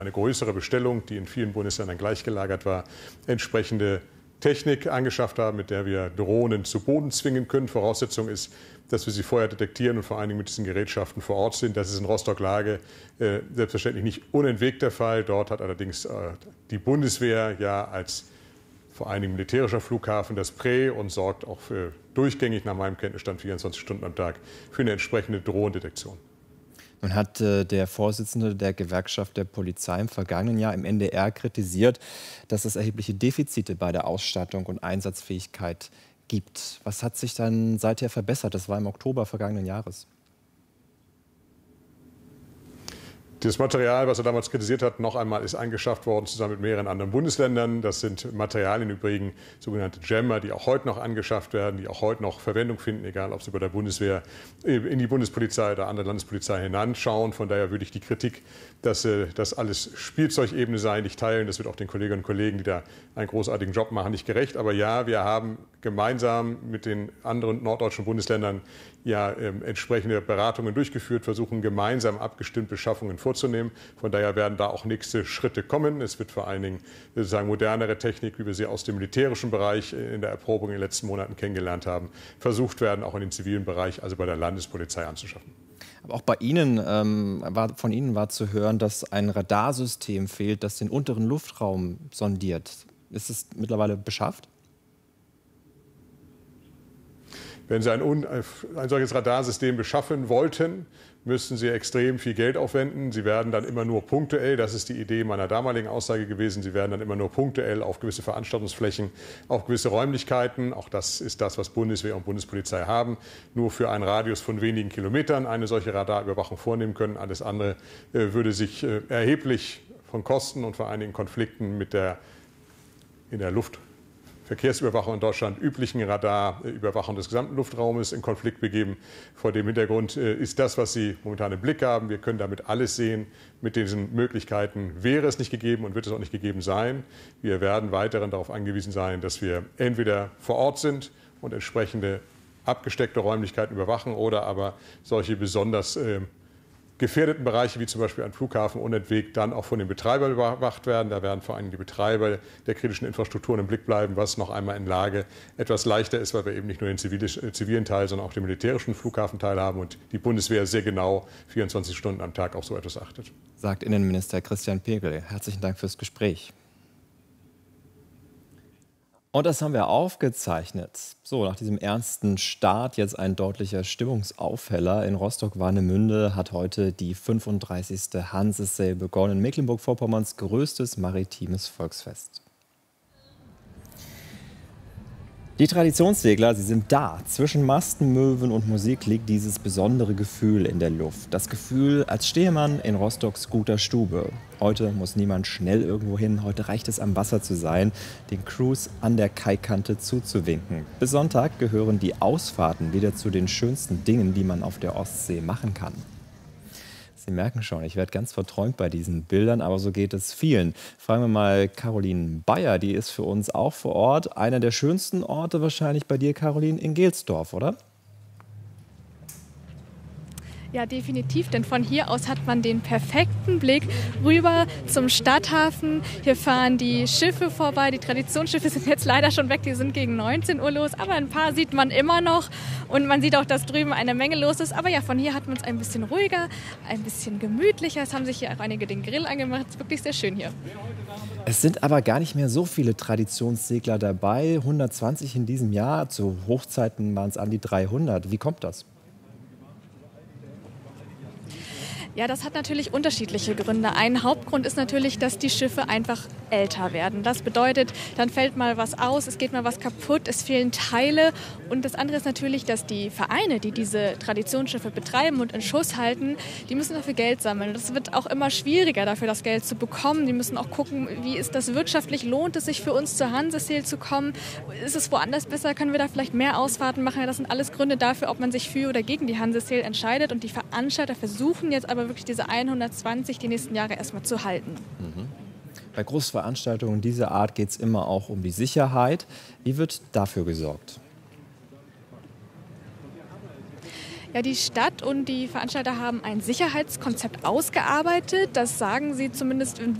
eine größere Bestellung, die in vielen Bundesländern gleichgelagert war, entsprechende Technik angeschafft haben, mit der wir Drohnen zu Boden zwingen können. Voraussetzung ist, dass wir sie vorher detektieren und vor allen Dingen mit diesen Gerätschaften vor Ort sind. Das ist in Rostock-Lage selbstverständlich nicht unentwegt der Fall. Dort hat allerdings die Bundeswehr ja als vor allen Dingen militärischer Flughafen das Prä und sorgt auch für durchgängig nach meinem Kenntnisstand 24 Stunden am Tag für eine entsprechende Drohnendetektion. Nun hat der Vorsitzende der Gewerkschaft der Polizei im vergangenen Jahr im NDR kritisiert, dass es erhebliche Defizite bei der Ausstattung und Einsatzfähigkeit gibt. Was hat sich dann seither verbessert? Das war im Oktober vergangenen Jahres. Das Material, was er damals kritisiert hat, noch einmal ist angeschafft worden, zusammen mit mehreren anderen Bundesländern. Das sind Materialien übrigens, sogenannte Jammer, die auch heute noch angeschafft werden, die auch heute noch Verwendung finden, egal ob sie bei der Bundeswehr, in die Bundespolizei oder andere Landespolizei hineinschauen. Von daher würde ich die Kritik, dass das alles Spielzeugebene sei, nicht teilen. Das wird auch den Kolleginnen und Kollegen, die da einen großartigen Job machen, nicht gerecht. Aber ja, wir haben gemeinsam mit den anderen norddeutschen Bundesländern ja entsprechende Beratungen durchgeführt, versuchen gemeinsam abgestimmt Beschaffungen vorzunehmen. Von daher werden da auch nächste Schritte kommen. Es wird vor allen Dingen sozusagen modernere Technik, wie wir sie aus dem militärischen Bereich in der Erprobung in den letzten Monaten kennengelernt haben, versucht werden, auch in den zivilen Bereich, also bei der Landespolizei anzuschaffen. Aber auch bei Ihnen, von Ihnen war zu hören, dass ein Radarsystem fehlt, das den unteren Luftraum sondiert. Ist es mittlerweile beschafft? Wenn Sie ein solches Radarsystem beschaffen wollten, müssten Sie extrem viel Geld aufwenden. Sie werden dann immer nur punktuell, das ist die Idee meiner damaligen Aussage gewesen, Sie werden dann immer nur punktuell auf gewisse Veranstaltungsflächen, auf gewisse Räumlichkeiten, auch das ist das, was Bundeswehr und Bundespolizei haben, nur für einen Radius von wenigen Kilometern eine solche Radarüberwachung vornehmen können. Alles andere würde sich erheblich von Kosten und vor allen Dingen Konflikten mit der in der Luftverkehrsüberwachung in Deutschland üblichen Radarüberwachung des gesamten Luftraumes in Konflikt begeben. Vor dem Hintergrund ist das, was Sie momentan im Blick haben. Wir können damit alles sehen. Mit diesen Möglichkeiten wäre es nicht gegeben und wird es auch nicht gegeben sein. Wir werden weiterhin darauf angewiesen sein, dass wir entweder vor Ort sind und entsprechende abgesteckte Räumlichkeiten überwachen oder aber solche besonders gefährdeten Bereiche, wie zum Beispiel ein Flughafen, unentwegt dann auch von den Betreibern überwacht werden. Da werden vor allem die Betreiber der kritischen Infrastrukturen im Blick bleiben, was noch einmal in Lage etwas leichter ist, weil wir eben nicht nur den zivilen Teil, sondern auch den militärischen Flughafenteil haben und die Bundeswehr sehr genau 24 Stunden am Tag auf so etwas achtet. Sagt Innenminister Christian Pegel. Herzlichen Dank fürs Gespräch. Und das haben wir aufgezeichnet. So, nach diesem ernsten Start jetzt ein deutlicher Stimmungsaufheller. In Rostock-Warnemünde hat heute die 35. Hanse-Sail begonnen. Mecklenburg-Vorpommerns größtes maritimes Volksfest. Die Traditionssegler, sie sind da. Zwischen Masten, Möwen und Musik liegt dieses besondere Gefühl in der Luft. Das Gefühl, als stehe man in Rostocks guter Stube. Heute muss niemand schnell irgendwo hin. Heute reicht es, am Wasser zu sein, den Crews an der Kaikante zuzuwinken. Bis Sonntag gehören die Ausfahrten wieder zu den schönsten Dingen, die man auf der Ostsee machen kann. Sie merken schon, ich werde ganz verträumt bei diesen Bildern, aber so geht es vielen. Fragen wir mal Caroline Bayer, die ist für uns auch vor Ort. Einer der schönsten Orte wahrscheinlich bei dir, Caroline, in Gelsdorf, oder? Ja, definitiv, denn von hier aus hat man den perfekten Blick rüber zum Stadthafen. Hier fahren die Schiffe vorbei. Die Traditionsschiffe sind jetzt leider schon weg, die sind gegen 19 Uhr los, aber ein paar sieht man immer noch und man sieht auch, dass drüben eine Menge los ist. Aber ja, von hier hat man es ein bisschen ruhiger, ein bisschen gemütlicher. Es haben sich hier auch einige den Grill angemacht. Es ist wirklich sehr schön hier. Es sind aber gar nicht mehr so viele Traditionssegler dabei, 120 in diesem Jahr. Zu Hochzeiten waren es an die 300. Wie kommt das? Ja, das hat natürlich unterschiedliche Gründe. Ein Hauptgrund ist natürlich, dass die Schiffe einfach älter werden. Das bedeutet, dann fällt mal was aus, es geht mal was kaputt, es fehlen Teile. Und das andere ist natürlich, dass die Vereine, die diese Traditionsschiffe betreiben und in Schuss halten, die müssen dafür Geld sammeln. Das wird auch immer schwieriger, dafür das Geld zu bekommen. Die müssen auch gucken, wie ist das wirtschaftlich? Lohnt es sich für uns zur Hanse-Sail zu kommen? Ist es woanders besser? Können wir da vielleicht mehr Ausfahrten machen? Das sind alles Gründe dafür, ob man sich für oder gegen die Hanse-Sail entscheidet. Und die Veranstalter versuchen jetzt aber wirklich diese 120 die nächsten Jahre erstmal zu halten. Bei Großveranstaltungen dieser Art geht es immer auch um die Sicherheit. Wie wird dafür gesorgt? Ja, die Stadt und die Veranstalter haben ein Sicherheitskonzept ausgearbeitet. Das sagen sie zumindest